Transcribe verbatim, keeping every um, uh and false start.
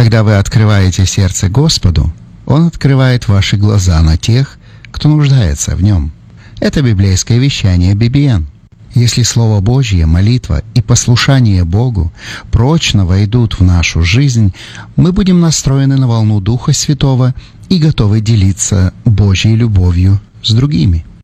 Когда вы открываете сердце Господу, Он открывает ваши глаза на тех, кто нуждается в Нем. Это библейское вещание би би эн. Если Слово Божье, молитва и послушание Богу прочно войдут в нашу жизнь, мы будем настроены на волну Духа Святого и готовы делиться Божьей любовью с другими.